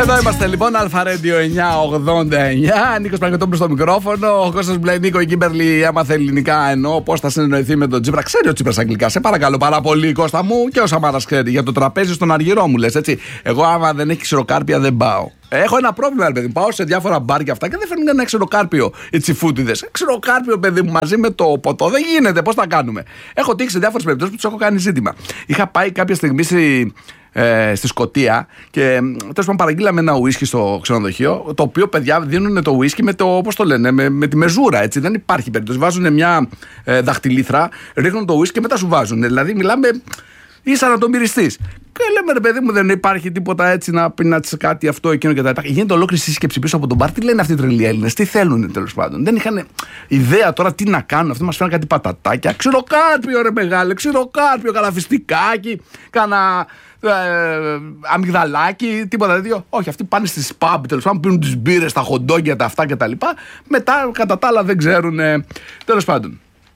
Εδώ είμαστε λοιπόν, Αλφαρέντιο 989. Νίκος Παναγιωτόπουλος στο μικρόφωνο. Ο Κώστας Μπλε, Νίκο, η Κίμπερλι έμαθε ελληνικά. Ενώ πώς θα συνεννοηθεί με τον Τσίπρα. Ξέρει ο Τσίπρας αγγλικά. Σε παρακαλώ πάρα πολύ, Κώστα μου, και ο Σαμάρας ξέρει. Για το τραπέζι στον Αργυρό μου λες, έτσι. Εγώ, άμα δεν έχει ξηροκάρπια, δεν πάω. Έχω ένα πρόβλημα, ρε παιδί. Πάω σε διάφορα μπαρ και αυτά και δεν φέρνουν ένα ξηροκάρπιο οι τσιφούτιδες. Ξηροκάρπιο, παιδί μου, μαζί με το ποτό. Δεν γίνεται. Πώς θα κάνουμε. Έχω τύχει σε διάφορες περιπτώσεις που τους έχω κάνει ζήτημα. Είχα πάει κάποια στιγμή στη Σκωτία και τέλος πάντων παραγγείλαμε ένα ουίσκι στο ξενοδοχείο. Το οποίο, παιδιά, δίνουν το ουίσκι με το, πώς το λένε, με τη μεζούρα, έτσι. Δεν υπάρχει περίπτωση. Βάζουν μια δαχτυλίθρα, ρίχνουν το ουίσκι και μετά σου βάζουν. Δηλαδή, μιλάμε ίσα να το μυριστείς. Και λέμε, ρε παιδί μου, δεν υπάρχει τίποτα έτσι να πίνεις κάτι αυτό, εκείνο και τα λοιπά. Γίνεται ολόκληρη σύσκεψη πίσω από τον μπαρ. Τι λένε αυτοί οι τρελοί Έλληνες, τι θέλουν τέλος πάντων. Δεν είχαν ιδέα τώρα τι να κάνουν. Αυτοί μας φέρνουν κάτι πατατάκια. Ξηροκάρπιο, ρε μεγάλε, ξηροκάρπιο, καλαφιστικάκι, κάνα αμυγδαλάκι, τίποτα τέτοιο. Όχι, αυτοί πάνε στις pub, τέλος πάντων, πίνουν τις μπύρες, τα χοντόγια, τα αυτά κτλ. Μετά, κατά τα άλλα, δεν ξέρουν. Τέλος πάντων.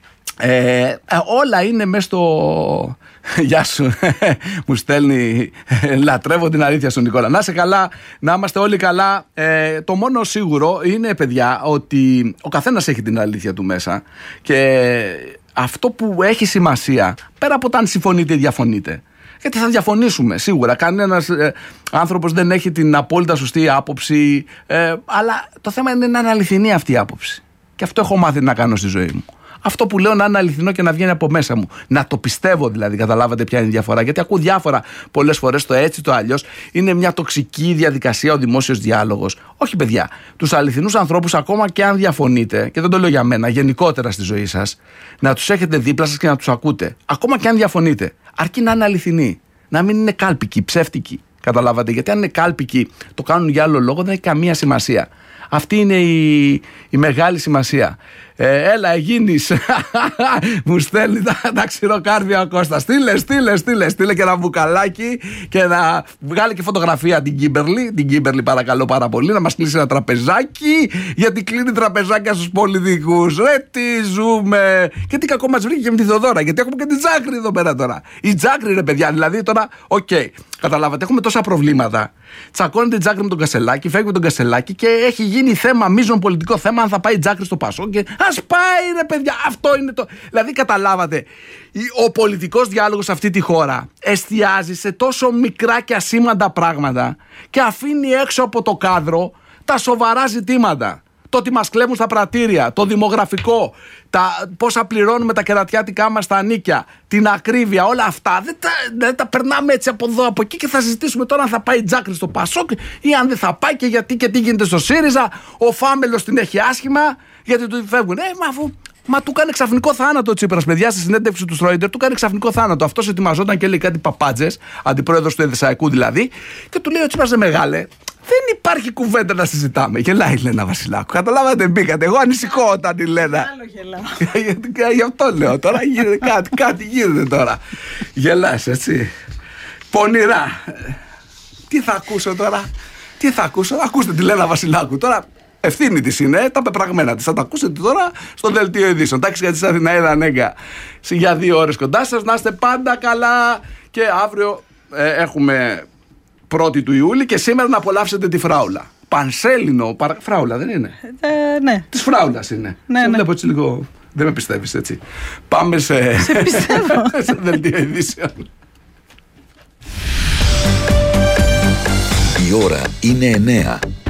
Όλα είναι μέσα στο. Γεια σου. Μου στέλνει. Λατρεύω την αλήθεια σου, Νικόλα. Να είσαι καλά, να είμαστε όλοι καλά. Το μόνο σίγουρο είναι, παιδιά, ότι ο καθένας έχει την αλήθεια του μέσα. Και αυτό που έχει σημασία, πέρα από το αν συμφωνείτε ή διαφωνείτε. Γιατί θα διαφωνήσουμε σίγουρα. Κανένας άνθρωπος δεν έχει την απόλυτα σωστή άποψη. Αλλά το θέμα είναι να είναι αληθινή αυτή η άποψη. Και αυτό έχω μάθει να κάνω στη ζωή μου. Αυτό που λέω να είναι αληθινό και να βγαίνει από μέσα μου. Να το πιστεύω δηλαδή, καταλάβατε ποια είναι η διαφορά. Γιατί ακούω διάφορα πολλές φορές το έτσι, το αλλιώς. Είναι μια τοξική διαδικασία ο δημόσιος διάλογος. Όχι, παιδιά. Τους αληθινούς ανθρώπους, ακόμα και αν διαφωνείτε, και δεν το λέω για μένα, γενικότερα στη ζωή σας, να τους έχετε δίπλα σας και να τους ακούτε. Ακόμα και αν διαφωνείτε. Αρκεί να είναι αληθινοί. Να μην είναι κάλπικοι, ψεύτικοι. Καταλάβατε. Γιατί αν είναι κάλπικοι, το κάνουν για άλλο λόγο, δεν έχει καμία σημασία. Αυτή είναι η μεγάλη σημασία. Έλα, γίνεις. Μου στέλνει τα ξηροκάρπια ο Κώστας. Στείλε και ένα μπουκαλάκι και να βγάλει και φωτογραφία την Κίμπερλι. Την Κίμπερλι, παρακαλώ πάρα πολύ, να μας κλείσει ένα τραπεζάκι. Γιατί κλείνει τραπεζάκια στους πολιτικούς. Ρε, τι ζούμε. Και τι κακό μας βρήκε και με τη Θοδώρα. Γιατί έχουμε και την Τζάκρη εδώ πέρα τώρα. Η Τζάκρη, ρε παιδιά, δηλαδή τώρα, οκ. Καταλάβατε, έχουμε τόσα προβλήματα. Τσακώνεται η Τζάκρη με τον Κασελάκη, φεύγει με τον Κασελάκη και έχει γίνει θέμα, μείζον πολιτικό θέμα, αν θα πάει η Τζάκρη στο Πασό. Και ας πάει, ρε παιδιά, αυτό είναι το. Δηλαδή, καταλάβατε, ο πολιτικός διάλογος σε αυτή τη χώρα εστιάζει σε τόσο μικρά και ασήμαντα πράγματα και αφήνει έξω από το κάδρο τα σοβαρά ζητήματα. Το ότι μας κλέβουν στα πρατήρια, το δημογραφικό, πόσα πληρώνουμε τα κερατιάτικά μας στα νίκια, την ακρίβεια, όλα αυτά. Δεν τα περνάμε έτσι από εδώ, από εκεί και θα συζητήσουμε τώρα αν θα πάει η Τζάκρη στο Πασόκ ή αν δεν θα πάει και γιατί και τι γίνεται στο ΣΥΡΙΖΑ. Ο Φάμελος την έχει άσχημα, γιατί του φεύγουν. Μα του κάνει ξαφνικό θάνατο ο Τσίπρας, παιδιά, στη συνέντευξη του Στρόιντερ. Του κάνει ξαφνικό θάνατο. Αυτός ετοιμαζόταν και λέει κάτι παπάντζες, αντιπρόεδρος του Εδεσσαϊκού δηλαδή, και του λέει ο Τσίπρας, μεγάλε. Δεν υπάρχει κουβέντα να συζητάμε. Γελάει η Λένα Βασιλάκου. Καταλάβατε, μπήκατε. Εγώ ανησυχώ όταν η Λένα. Άλλο γελάω. Γι' αυτό λέω. Τώρα γίνεται κάτι γίνεται τώρα. Γελάς, έτσι. Πονηρά. Τι θα ακούσω τώρα. Ακούστε τη Λένα Βασιλάκου. Τώρα ευθύνη της είναι τα πεπραγμένα της. Θα τα ακούσετε τώρα στο δελτίο ειδήσεων. Τάξη για τη Αθηναίδα Νέγκα. Για 2 ώρες κοντά σας. Να είστε πάντα καλά. Και αύριο έχουμε 1η του Ιούλη και σήμερα να απολαύσετε τη Φράουλα. Πανσέλινο, Φράουλα δεν είναι? Ναι. Της Φράουλας είναι. Ναι. Βλέπω έτσι λίγο, δεν με πιστεύεις έτσι. Πάμε σε πιστεύω. σε δελτίο ειδήσεων. Η ώρα είναι 9.